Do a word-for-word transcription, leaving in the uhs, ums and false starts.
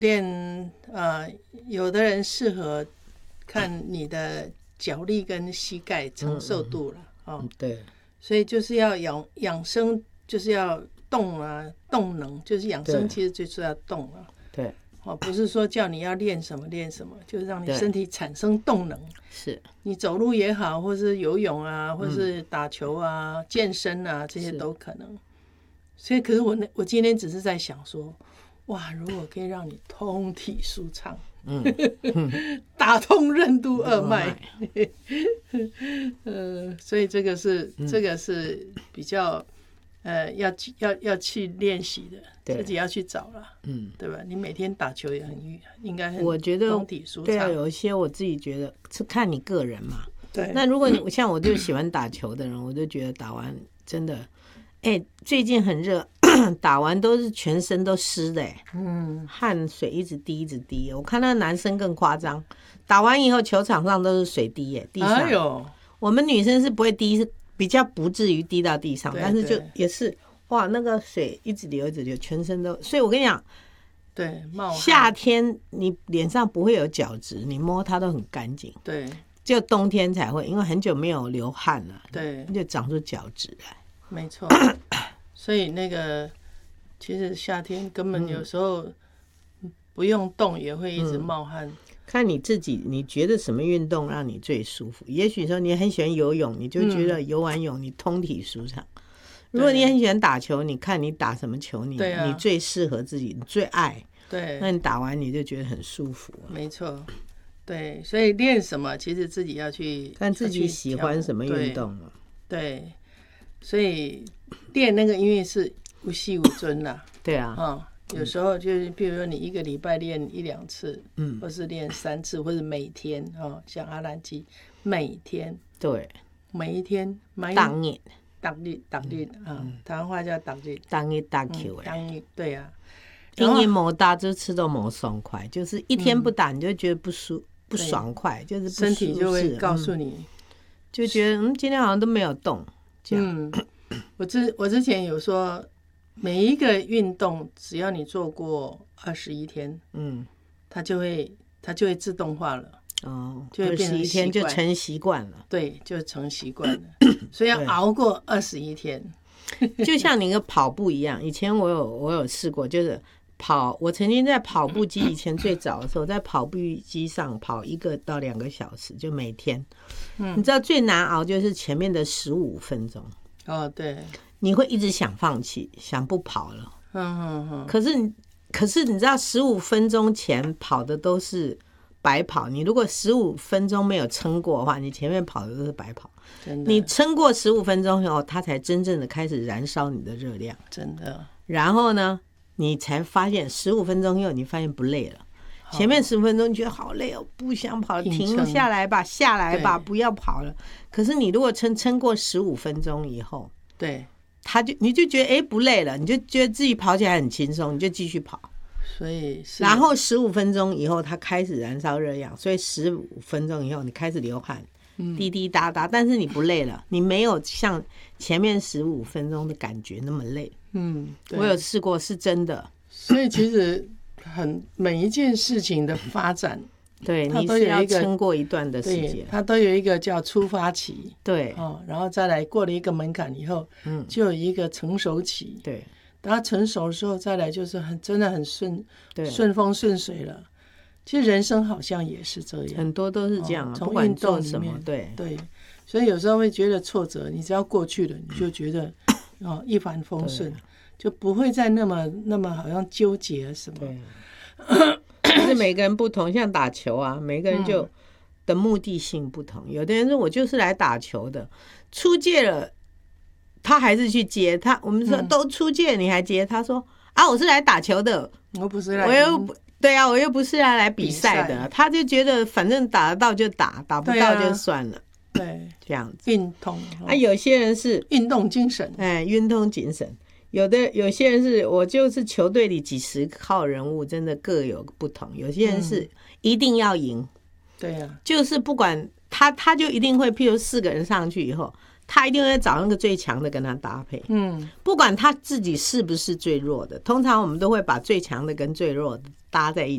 练呃，有的人适合看你的脚力跟膝盖承受度了、嗯哦、 对， 所以就是要养养生，就是要动啊，动能，就是养生其实就是要动啊。 对。 哦，不是说叫你要练什么练什么，就是让你身体产生动能。 是你走路也好，或是游泳啊，或是打球啊、嗯、健身啊，这些都可能。所以，可是我我今天只是在想说，哇，如果可以让你通体舒畅，嗯，打通任督二脉，呃，所以这个是、嗯、这个是比较。呃，要要要去练习的，自己要去找了，嗯，对吧？你每天打球也很应该很， 我觉得通体舒畅。 对啊，有一些我自己觉得是看你个人嘛。 对。 那如果你像我就喜欢打球的人，我就觉得打完真的，哎、欸，最近很热，打完都是全身都湿的、欸，嗯，汗水一直滴一直滴。我看那个男生更夸张，打完以后球场上都是水滴、欸，地上。哎呦，我们女生是不会滴，是比较不至于滴到地上，但是就也是哇，那个水一直流一直流，全身都。所以我跟你讲， 对，冒汗。 夏天你脸上不会有角质，你摸它都很干净。 对， 只有冬天才会，因为很久没有流汗了， 对， 就长出角质来。 没错。所以那个其实夏天根本有时候不用动也会一直冒汗。嗯， 看你自己，你觉得什么运动让你最舒服？也许说你很喜欢游泳，你就觉得游完泳你通体舒畅。嗯，如果你很喜欢打球，你看你打什么球，你、啊、你最适合自己，你最爱。 对， 那你打完你就觉得很舒服、啊。 没错，对，所以练什么，其实自己要去看自己喜欢什么运动嘛。 对，对，所以练那个因为是无息无尊啦。 对啊。 嗯，有时候就是，比如说你一个礼拜练一两次，嗯，或是练三次，或是每天哦，像阿兰基每天， 对， 每一天， 当日， 当日，当日啊，台湾话叫当日， 当日打球哎， 当日，对啊， 因为没打就吃都没爽快，就是一天不打你就觉得不舒不爽快，就是不身体就会告诉你， 嗯，就觉得嗯今天好像都没有动，这样。 嗯，我之我之前有说。每一个运动，只要你做过二十一天，嗯，它就会它就会自动化了，哦，就会变成习惯， 就成习惯了， 对，就成习惯了。所以要熬过二十一天， 就像你个跑步一样。以前我有我有试过，就是跑，我曾经在跑步机以前最早的时候，在跑步机上跑一个到两个小时，就每天。嗯，你知道最难熬就是前面的十五分钟。 哦，对。 你会一直想放弃，想不跑了。 嗯嗯嗯。可是，可是你知道，十五分钟前跑的都是白跑。你如果十五分钟没有撑过的话，你前面跑的都是白跑。 真的。 你撑过十五分钟以后，它才真正的开始燃烧你的热量。 真的。 然后呢，你才发现十五分钟以后，你发现不累了。前面十五分钟你觉得好累哦，不想跑了，停下来吧，下来吧，不要跑了。可是你如果撑撑过十五分钟以后， 对。 他就你就觉得哎不累了，你就觉得自己跑起来很轻松，你就继续跑。 所以然后十五分钟以后，它开始燃烧热量，所以十五分钟以后你开始流汗，滴滴答答，但是你不累了，你没有像前面十五分钟的感觉那么累。嗯，我有试过，是真的。 所以其实很每一件事情的发展。 对，你是要撑过一段的时间， 它都有一个叫出发期， 对， 哦，然后再来过了一个门槛以后，嗯，就有一个成熟期， 对， 等它成熟的时候，再来就是很真的很顺，对，顺风顺水了。其实人生好像也是这样， 很多都是这样， 哦，从运动里面， 对对，所以有时候会觉得挫折，你只要过去了，你就觉得哦一帆风顺，就不会再那么那么好像纠结什么。 就是每个人不同，像打球啊，每个人就的目的性不同。有的人说我就是来打球的，出界了，他还是去接他。我们说都出界，你还接？他说啊，我是来打球的， 我不是来， 我又不对啊，我又不是来来比赛的。他就觉得反正打得到就打，打不到就算了。 对， 这样子运动啊，有些人是运动精神， 哎，运动精神。有的有些人是我就是球队里几十号人物，真的各有不同。有些人是一定要赢，嗯， 对呀， 就是不管他，他就一定会，譬如四个人上去以后，他一定会找那个最强的跟他搭配。嗯，不管他自己是不是最弱的，通常我们都会把最强的跟最弱的搭在一起。